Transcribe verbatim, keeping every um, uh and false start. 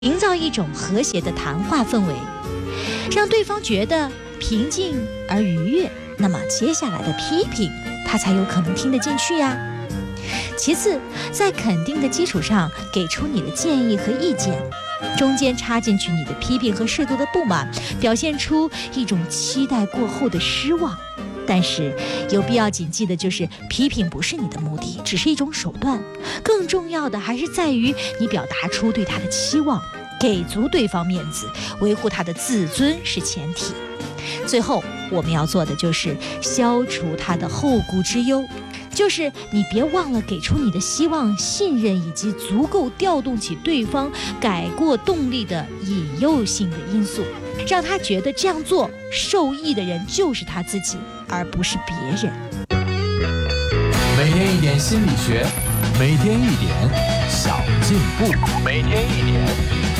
营造一种和谐的谈话氛围，让对方觉得平静而愉悦，那么接下来的批评他才有可能听得进去呀。其次，在肯定的基础上给出你的建议和意见，中间插进去你的批评和适度的不满，表现出一种期待过后的失望。但是有必要谨记的就是，批评不是你的目的，只是一种手段，更重要的还是在于你表达出对他的期望，给足对方面子，维护他的自尊是前提。最后我们要做的就是消除他的后顾之忧，就是你别忘了给出你的希望、信任以及足够调动起对方改过动力的引诱性的因素，让他觉得这样做受益的人就是他自己，而不是别人。 每天一点心理学，每天一点小进步，每天一点